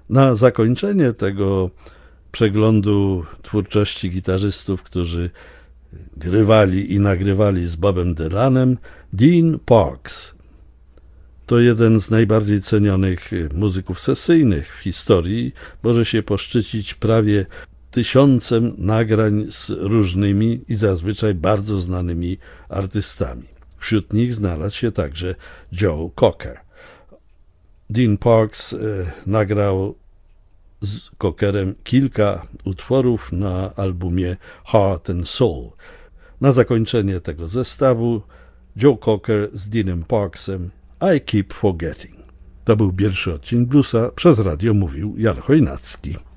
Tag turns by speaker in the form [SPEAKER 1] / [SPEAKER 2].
[SPEAKER 1] Na zakończenie tego przeglądu twórczości gitarzystów, którzy grywali i nagrywali z Bobem Dylanem, Dean Parks. To jeden z najbardziej cenionych muzyków sesyjnych w historii. Może się poszczycić prawie 1000 nagrań z różnymi i zazwyczaj bardzo znanymi artystami. Wśród nich znalazł się także Joe Cocker. Dean Parks nagrał z Cockerem kilka utworów na albumie Heart and Soul. Na zakończenie tego zestawu Joe Cocker z Deanem Parksem I Keep Forgetting. To był pierwszy odcinek Bluesa. Przez radio mówił Jan Chojnacki.